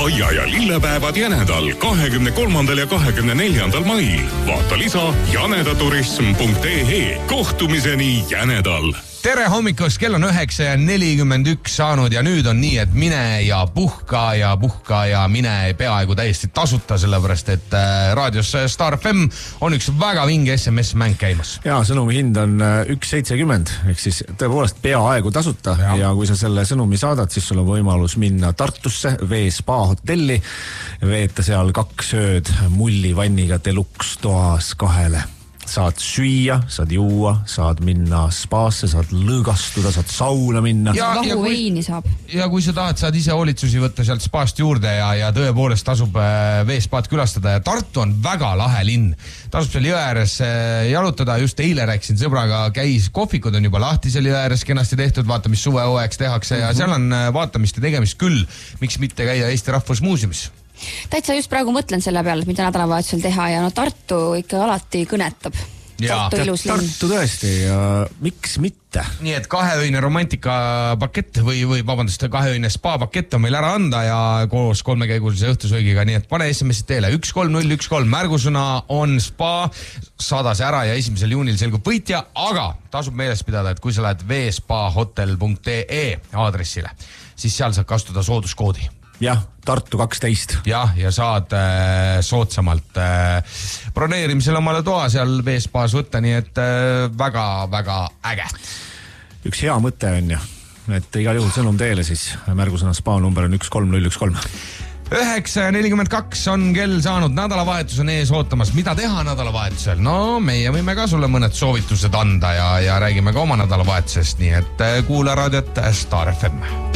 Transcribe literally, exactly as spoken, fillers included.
aia- ja lillepäevad Jänedal kahekümne kolmandal ja kahekümne neljandal mail. Vaata lisa janedaturism punkt ee. Kohtumiseni Jänedal. Tere hommikust, kell on üheksa ja nelikümmend üks saanud ja nüüd on nii, et mine ja puhka ja puhka ja mine peaaegu täiesti tasuta, sellepärast et raadios Star F M on üks väga vinge S M S-mäng käimas. Ja sõnumi hind on üks seitsekümmend, ehk siis tõepoolest peaaegu tasuta ja. ja kui sa selle sõnumi saadad, siis sul on võimalus minna Tartusse V-Spa hotelli, veeta seal kaks ööd mullivanniga deluxe toas kahele. Saad süüa, saad juua, saad minna spaasse, saad lõõgastuda, saad sauna minna. Ja, ja, kui, saab. ja kui sa tahad, saad ise hoolitsusi võtta sealt spaast juurde ja, ja tõepoolest tasub V-Spaad külastada ja Tartu on väga lahe linn. Tasub seal jõe ääres jalutada, just eile rääkisin sõbraga, käis, kohvikud on juba lahti seal jõe ääres kenasti tehtud, vaata mis suvehooajaks tehakse ja seal on vaatamist ja tegemist küll, miks mitte käia Eesti Rahvusmuuseumis. Täitsa just praegu mõtlen selle peale, et mida nädalavahetusel teha ja no Tartu ikka alati kõnetab. Tartu ilus linn. Tartu tõesti ja miks mitte? Nii et kaheöine romantika pakett või, või vabandust, kaheöine spa pakett on meil ära anda ja koos kolmekäigulise õhtusöögiga, nii et pane S M S-i teele üks kolm null üks kolm, märgusõna on spa, saada see ära ja esimesel juunil selgub võitja, aga tasub meeles pidada, et kui sa lähed v spa hotel punkt ee aadressile, siis seal saad kasutada sooduskoodi. Jah, Tartu kaksteist. Jah, ja saad äh, soodsamalt äh, broneerimisel omale toa seal V-Spaas võtta, nii et äh, väga, väga äge. Üks hea mõte on ju, et igal juhul sõnum teele siis, märgusõna spa number on üks kolm null üks kolm. üheksa ja nelikümmend kaks on kell saanud, nädalavahetus on ees ootamas. Mida teha nädalavahetusel? No meie võime ka sulle mõned soovitused anda ja, ja räägime ka oma nädalavahetusest, nii et kuula raadiot Star F M.